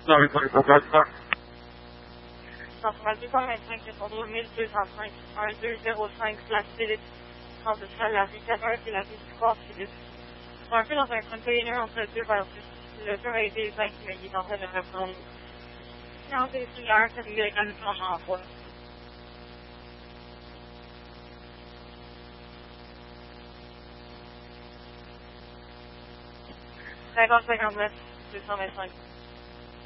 Non, mais ça passe pas. Ça fera 225 répondre 1205 1205 place Philippe. Centre-Ville, la rue 14 et la rue du Croix Philippe. C'est un peu dans un container entre deux vers 10. Le tour a été 20, mais il est en train de reprendre. Non, c'est une heure, ça lui a quand même changé en fois. 50-59, 225.